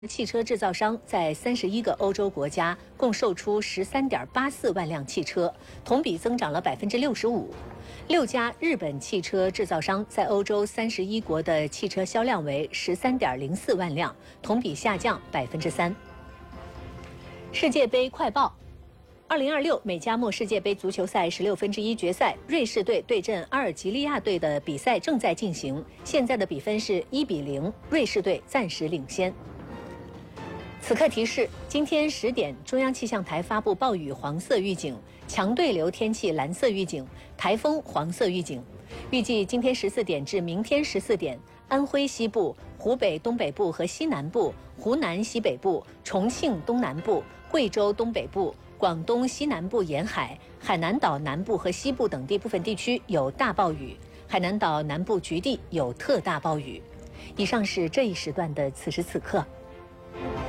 汽车制造商在31个欧洲国家共售出13.84万辆汽车，同比增长了65%。6家日本汽车制造商在欧洲31国的汽车销量为13.04万辆，同比下降3%。世界杯快报：2026美加墨世界杯足球赛16分之一决赛，瑞士队对阵阿尔及利亚队的比赛正在进行，现在的比分是1-0，瑞士队暂时领先。此刻提示：今天10点，中央气象台发布暴雨黄色预警、强对流天气蓝色预警、台风黄色预警。预计今天14点至明天14点，安徽西部、湖北东北部和西南部、湖南西北部、重庆东南部、贵州东北部、广东西南部沿海、海南岛南部和西部等地部分地区有大暴雨，海南岛南部局地有特大暴雨。以上是这一时段的此时此刻。